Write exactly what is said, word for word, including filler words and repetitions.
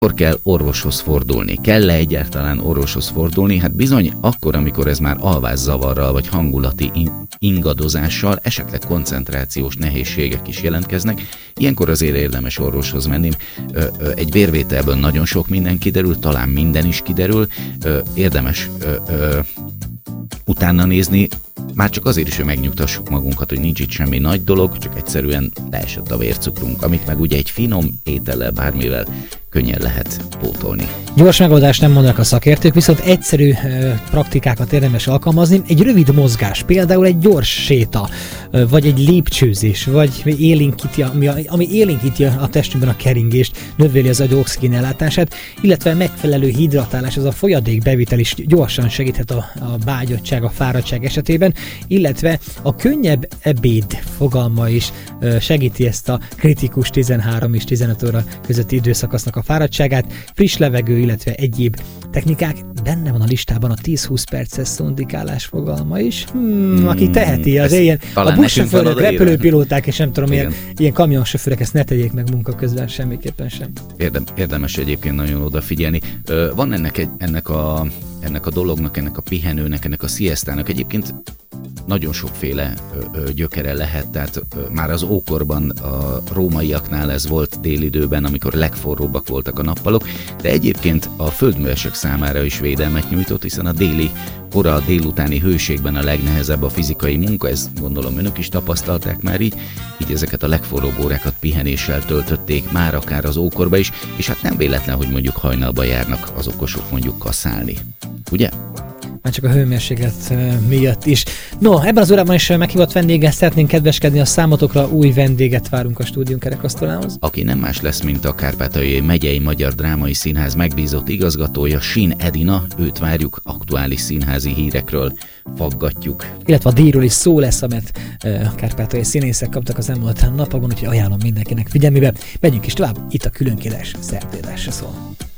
Akkor kell orvoshoz fordulni. Kell-e egyáltalán orvoshoz fordulni? Hát bizony akkor, amikor ez már alvászavarral vagy hangulati ingadozással, esetleg koncentrációs nehézségek is jelentkeznek. Ilyenkor azért érdemes orvoshoz menni. Egy vérvételből nagyon sok minden kiderül, talán minden is kiderül. Érdemes utána nézni, már csak azért is, hogy megnyugtassuk magunkat, hogy nincs itt semmi nagy dolog, csak egyszerűen leesett a vércukrunk, amit meg ugye egy finom étellel, bármivel könnyen lehet pótolni. Gyors megoldást nem mondanak a szakértők, viszont egyszerű ö, praktikákat érdemes alkalmazni. Egy rövid mozgás, például egy gyors séta, ö, vagy egy lépcsőzés, vagy élénkíti, ami, ami élénkíti a testünkben a keringést, növeli az agy oxigén ellátását, illetve megfelelő hidratálás, az a folyadékbevitel is gyorsan segíthet a, a bágyottság, a fáradtság esetében, illetve a könnyebb ebéd fogalma is ö, segíti ezt a kritikus tizenhárom és tizenöt óra közötti időszakasznak a fáradtságát, friss levegő, illetve egyéb technikák. Benne van a listában a tíz-húsz perces szundikálás fogalma is. Hmm, hmm, aki teheti, az ilyen a buszsofőrök, repülőpilóták, és nem tudom, ilyen, ilyen kamionsofőrök, ezt ne tegyék meg munka közben, semmiképpen sem. Érdem, érdemes egyébként nagyon odafigyelni. Van ennek, egy, ennek, a, ennek a dolognak, ennek a pihenőnek, ennek a sziasztának egyébként nagyon sokféle ö, ö, gyökere lehet, tehát ö, már az ókorban a rómaiaknál ez volt délidőben, amikor legforróbbak voltak a nappalok, de egyébként a földművesek számára is védelmet nyújtott, hiszen a déli, kora délutáni hőségben a legnehezebb a fizikai munka, ezt gondolom önök is tapasztalták már így, így ezeket a legforróbb órákat pihenéssel töltötték már akár az ókorba is, és hát nem véletlen, hogy mondjuk hajnalba járnak az okosok mondjuk kaszálni, ugye? Már csak a hőmérséklet miatt is. No, ebben az órában is meghívott vendéggel szeretnénk kedveskedni a számotokra, új vendéget várunk a stúdium kerekasztalához. Aki nem más lesz, mint a Kárpátaljai Megyei Magyar Drámai Színház megbízott igazgatója, Sin Edina, őt várjuk, aktuális színházi hírekről faggatjuk. Illetve a díjról is szó lesz, amit a kárpátaljai színészek kaptak az elmúlt napokban, úgyhogy ajánlom mindenkinek figyelmébe. Menjünk is tovább, itt a különkiadás, Szerdélásra szól.